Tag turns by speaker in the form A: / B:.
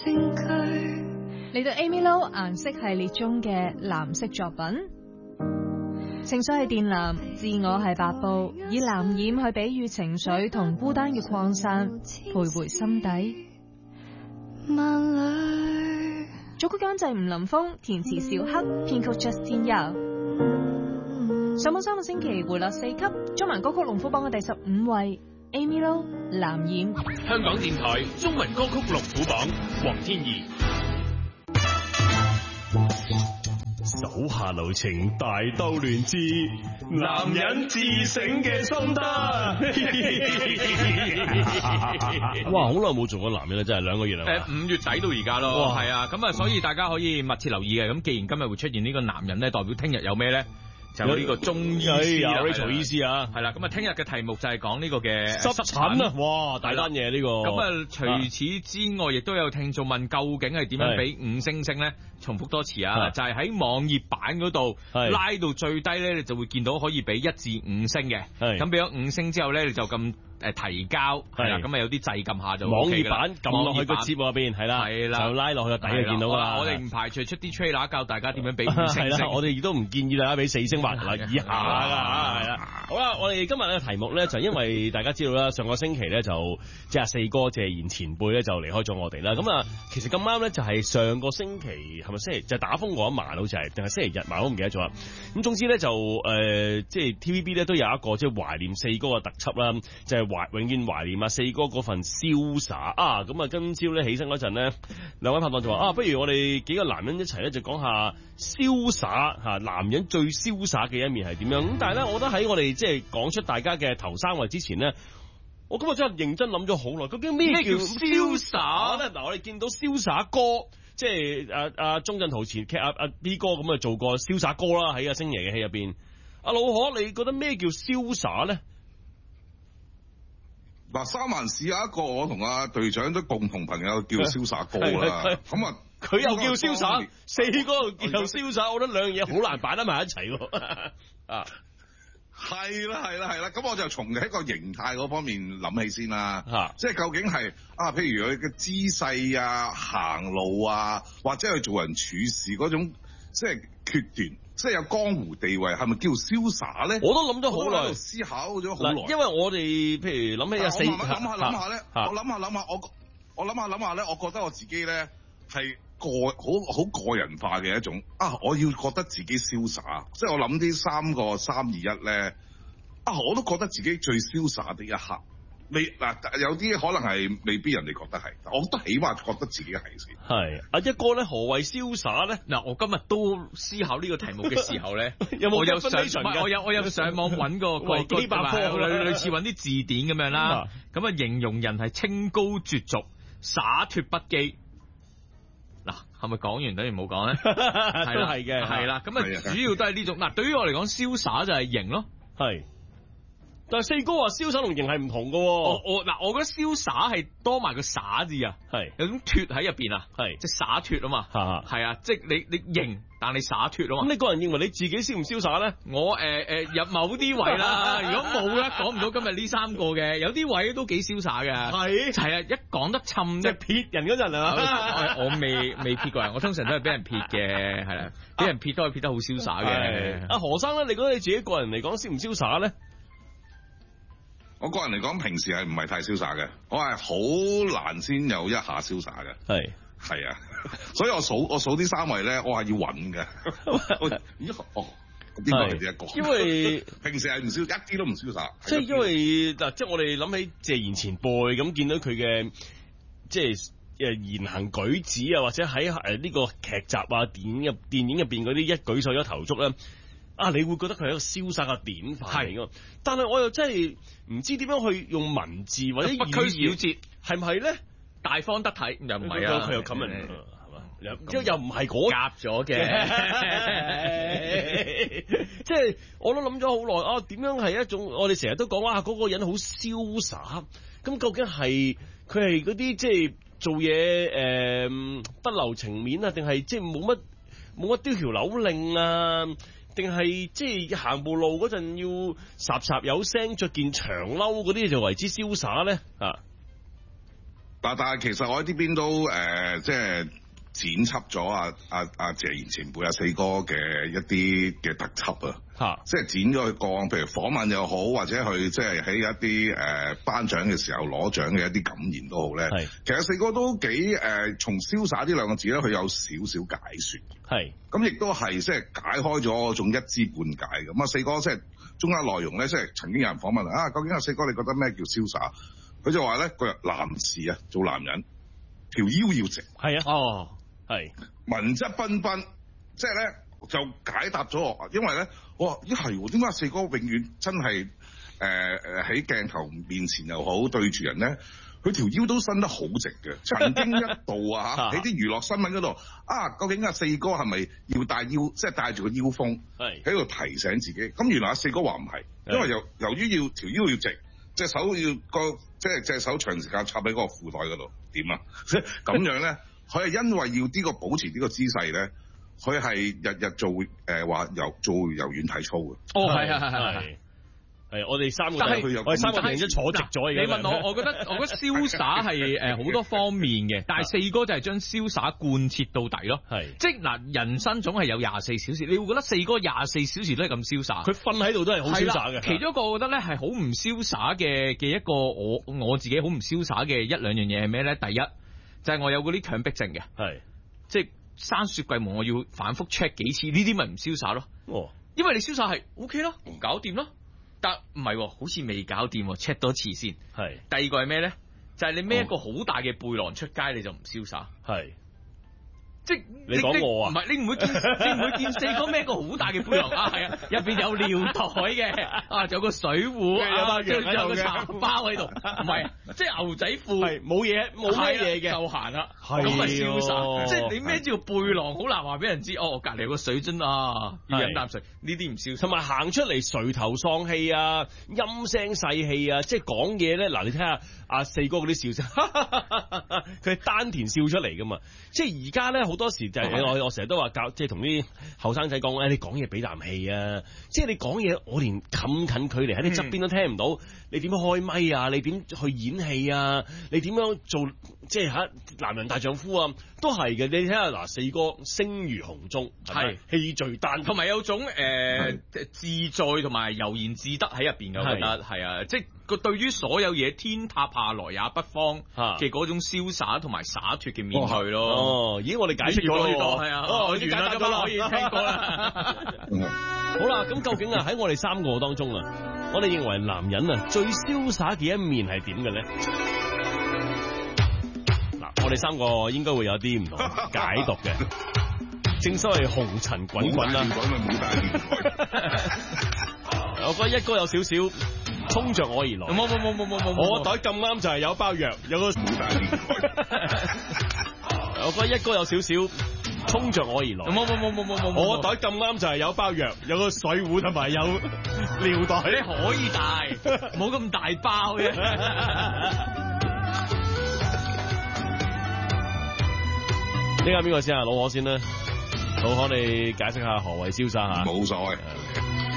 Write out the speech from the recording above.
A: 嚟到 Amy Lo 顏色系列中嘅藍色作品，情緒係靛藍，自我係白布，以藍染去比喻情緒同孤單嘅擴散，徘徊心底。作曲監製吳林峰，填詞小黑，編曲 Justin Yao。上榜3個星期回落4級，中文歌曲龍虎榜嘅第15位。Amy Lo 藍染。
B: 香港電台中文歌曲龍虎榜，黃天怡。手下留情，大兜亂之男人自省嘅心得。
C: 哇，好耐冇做過男人啦，真係2個月啦。
B: 5月底到而家咯，係啊，咁啊，所以大家可以密切留意嘅。咁既然今日會出現呢個男人咧，代表聽日有咩咧？就呢個中醫師啊
C: Rachel 醫師啊，
B: 係啦，咁啊，聽日嘅題目就係講呢個嘅
C: 濕疹啊，哇，大單嘢呢個。
B: 咁啊，除此之外，亦都有聽眾問，究竟係點樣俾5星星咧？重複多次啊，就係喺網頁版嗰度拉到最低咧，你就會見到可以俾1至5星嘅。咁俾咗5星之後咧，你就咁提交，係啦，咁啊有啲掣撳下就
C: 網頁版撳落去個節目入邊，係啦，就拉落去個底就見到啦。
B: 我哋唔排除出啲 trailer 教大家點樣俾5星星。
C: 我哋亦都唔建議大家俾4星或以下噶，係啦。好啦，我哋今日嘅題目咧就因為大家知道啦，上個星期咧就即係4哥謝賢前輩咧就離開咗我哋啦。咁啊，其實咁啱咧就係上個星期係咪星期就打風嗰一晚，好似係定係星期日晚，我唔記得咗啦。咁總之咧就即係 TVB 咧都有一個即係懷念4哥嘅特輯啦，就係永遠懷念4哥嗰份瀟灑啊！咁啊，今朝咧起身嗰陣咧，兩位拍檔就話不如我哋幾個男人一齊咧就講下瀟灑吓，男人最瀟灑嘅一面係點樣？咁但係咧，我覺得喺我哋即係講出大家嘅頭3位之前咧，我今日真係認真諗咗好耐，究竟咩叫瀟灑咧？嗱，我哋見到瀟灑哥，即係鍾鎮濤前劇阿 B 哥咁啊做過瀟灑哥啦，喺阿星爺嘅戲入邊。阿老可，你覺得咩叫瀟灑咧？
D: 嗱，三藩市有一個我同阿隊長都共同朋友叫瀟灑哥啦，咁啊
C: 佢又叫瀟灑，4哥又瀟灑，我覺得兩樣嘢好難擺得埋一齊喎。啊，
D: 係啦，咁我就從一個形態嗰方面諗起先啦，即係究竟係譬如佢嘅姿勢啊、行路啊，或者係做人處事嗰種即係決斷。即係有江湖地位，係咪叫瀟灑咧？我都諗咗好耐，思考咗好耐。因為我哋譬如諗起4，諗下咧，我諗下咧，我覺得我自己咧係好個人化嘅一種我要覺得自己瀟灑，即係我諗啲3個3、2、1咧我都覺得自己最瀟灑的一刻。有啲可能係未必人哋覺得係，我都起碼覺得自己係先。係阿一哥咧，何謂瀟灑咧？
B: 嗱，我今日都思考呢個題目嘅時候咧，
C: 我有
B: 上網揾個維基百科，類似揾啲字典咁樣啦。咁啊，形容人係清高絕俗、灑脫不羈。嗱，係咪講完等於冇講咧？係啦，係嘅，係啦。咁啊，主要都係呢種。嗱，對於我嚟講，瀟灑就係型咯。係。
C: 但係4哥話瀟灑同型係唔同㗎喎。
B: 我覺得瀟灑係多埋個灑字啊，係有種脫喺入邊啊，係即係灑脫啊嘛，係啊，即係你型，但你灑脫啊嘛。咁你個人認為你自己瀟唔瀟灑咧？我入某啲位啦，如果冇咧，講唔到今日呢3個嘅，有啲位都幾瀟灑嘅，係啊，一講得沉即係撇人嗰陣啊，我未撇過人，我通常都係俾人撇嘅，係啦，俾人撇都係撇得好瀟灑嘅。阿何生咧，你覺得你自己個人嚟講瀟唔瀟灑咧？
D: 我個人嚟講，平時係唔係太瀟灑嘅，我係好難先有一下瀟灑嘅。係啊，所以我數啲3位咧，我係要穩嘅。邊個係第一個？因為平時係唔瀟，一啲都唔瀟灑。
C: 即係因為嗱，即係我哋諗起謝賢前輩咁，見到佢嘅即係言行舉止啊，或者喺呢個劇集啊、電影入邊嗰啲一舉手一投足咧。你會覺得佢係一個瀟灑嘅典範嚟㗎，但係我又真係唔知點樣去用文字或者
B: 不拘小節，
C: 係唔係咧？
B: 大方得體又唔係啊，
C: 佢又咁人係嘛？又唔係嗰
B: 夾咗嘅，
C: 即係我都諗咗好耐點樣係一種我哋成日都講嗰個人好瀟灑，咁究竟係佢係嗰啲即係做嘢不留情面啊，定係即係冇乜刁條扭令啊？定係即係行步路嗰陣要霎霎有聲，着件長褸嗰啲就為之瀟灑咧？
D: 但係其實我喺呢邊都即係剪輯咗阿謝賢前輩四哥嘅一啲嘅特輯啊，即係剪咗佢過往，譬如訪問又好，或者佢即係喺一啲頒獎嘅時候攞獎嘅一啲感言都好咧。其實四哥都幾從瀟灑呢兩個字咧，佢有少少解説。咁亦都係即係解開咗嗰種一知半解咁啊。四哥即係中間內容咧，即係曾經有人訪問啊，究竟阿四哥你覺得咩叫瀟灑？佢就話咧，個男士啊，做男人條腰要直。文質彬彬，即係咧就解答咗我，因為咧我話係點解四哥永遠真係喺鏡頭面前又好對住人咧，佢條腰都伸得好直嘅。曾經一度啊喺啲娛樂新聞嗰度啊，究竟阿四哥係咪要帶腰，即係帶住個腰封喺度提醒自己？咁原來阿四哥話唔係，因為由於要條腰要直，隻手要即係隻手長時間插喺嗰個褲袋嗰度，點啊？咁樣咧。佢係因為要呢個保持呢個姿勢咧，佢係日日做話做柔軟體操嘅。係，我哋三個人都坐直咗。
B: 你問我覺得瀟灑係好多方面嘅，但係四哥就係將瀟灑貫徹到底咯。即係嗱，人生總係有24小時，你會覺得四哥24小時都係咁瀟灑。佢瞓喺度都係好瀟灑嘅。其中一個我覺得咧係好唔瀟灑嘅一個我自己好唔瀟灑嘅一兩樣嘢係咩咧？第一。就係我有嗰啲強迫症嘅，即係閂雪櫃門我要反覆 check 幾次，呢啲咪唔瀟灑咯。因為你瀟灑係 OK 咯，搞掂咯。但唔係，好似未搞掂，check 多次先。第二個係咩咧？就係你孭一個好大嘅背囊出街，你就唔瀟灑。即係你講我啊？唔係，你唔會見四哥孭個好大嘅背囊啊？係啊，入邊有尿袋嘅，啊，仲有個水壺，仲有個茶包喺度。唔係，即係牛仔褲，冇咩嘢嘅，就行啦。咁咪瀟灑。即係你孭住個背囊，好難話俾人知。哦，隔離有個水樽啊，要飲啖水。呢啲唔瀟灑。同埋行出嚟垂頭喪氣啊，陰聲細氣啊，即係講嘢咧。嗱，你睇下阿四哥嗰啲笑聲，佢係丹田笑出嚟噶嘛。即係而家咧。好多時就係我成日都話教，即係同啲後生仔講，你講嘢俾啖氣啊！即係你講嘢，我連近距離喺你側邊都聽唔到，你點樣開咪啊？你點去演戲啊？你點樣做？即係男人大丈夫啊，都係嘅。你睇下嗱，四哥聲如洪鐘，係氣聚丹，同埋有種自在同埋悠然自得喺入邊嘅，我覺得係啊，即係佢對於所有嘢天塌下來也不慌嘅嗰種瀟灑同埋灑脫嘅面對咯。咦，我哋解釋咗呢個係啊，我已經解答咗啦，可以聽過啦。好啦，咁究竟喺我哋三個當中啊，我哋認為男人啊最瀟灑嘅一面係點嘅咧？嗱，我哋三個應該會有啲唔同解讀嘅。正所謂紅塵滾滾啦，我覺得一哥有少少衝着我而來。冇，我袋咁啱就係有包藥，有個我覺得一哥有少少衝着我而來。冇，我袋咁啱就係有包藥，有個水壺同埋有尿袋。你可以大，冇咁大包嘅。呢家邊個先啊？老何先啦，老何你解釋下何謂瀟灑吓？冇所謂。